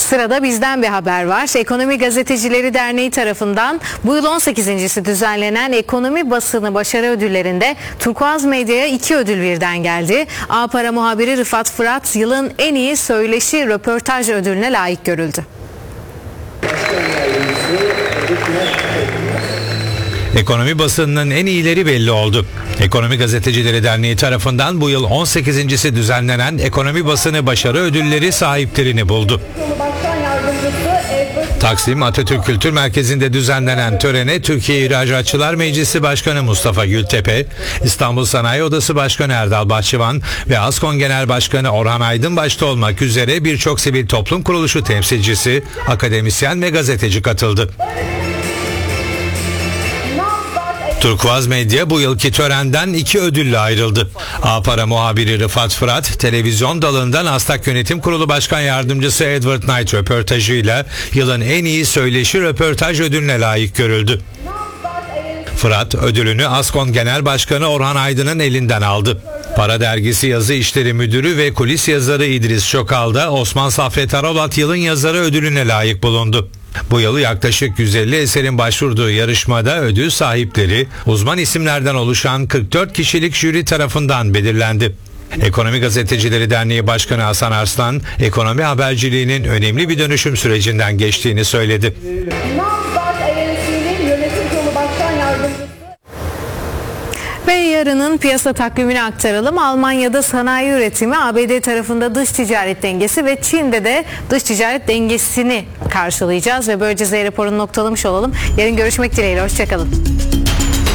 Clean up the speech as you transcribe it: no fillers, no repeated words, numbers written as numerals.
Sırada bizden bir haber var. Ekonomi Gazetecileri Derneği tarafından bu yıl 18.si düzenlenen ekonomi basını başarı ödüllerinde Turkuaz Medya'ya 2 ödül birden geldi. A Para muhabiri Rıfat Fırat yılın en iyi söyleşi röportaj ödülüne layık görüldü. Ekonomi basınının en iyileri belli oldu. Ekonomi Gazetecileri Derneği tarafından bu yıl 18.si düzenlenen ekonomi basını başarı ödülleri sahiplerini buldu. Taksim Atatürk Kültür Merkezi'nde düzenlenen törene Türkiye İhracatçılar Meclisi Başkanı Mustafa Gültepe, İstanbul Sanayi Odası Başkanı Erdal Bahçıvan ve ASKON Genel Başkanı Orhan Aydın başta olmak üzere birçok sivil toplum kuruluşu temsilcisi, akademisyen ve gazeteci katıldı. Turkuaz Medya bu yılki törenden 2 ödülle ayrıldı. A Para muhabiri Rıfat Fırat, televizyon dalından Astak Yönetim Kurulu Başkan Yardımcısı Edward Knight röportajıyla yılın en iyi söyleşi röportaj ödülüne layık görüldü. Fırat ödülünü ASKON Genel Başkanı Orhan Aydın'ın elinden aldı. Para Dergisi Yazı İşleri Müdürü ve kulis yazarı İdris Çokal da Osman Saffet Arolat yılın yazarı ödülüne layık bulundu. Bu yıl yaklaşık 150 eserin başvurduğu yarışmada ödül sahipleri uzman isimlerden oluşan 44 kişilik jüri tarafından belirlendi. Ekonomi Gazetecileri Derneği Başkanı Hasan Arslan, ekonomi haberciliğinin önemli bir dönüşüm sürecinden geçtiğini söyledi. Ve yarının piyasa takvimini aktaralım. Almanya'da sanayi üretimi, ABD tarafında dış ticaret dengesi ve Çin'de de dış ticaret dengesini karşılayacağız. Ve böylece Z raporunu noktalamış olalım. Yarın görüşmek dileğiyle. Hoşçakalın.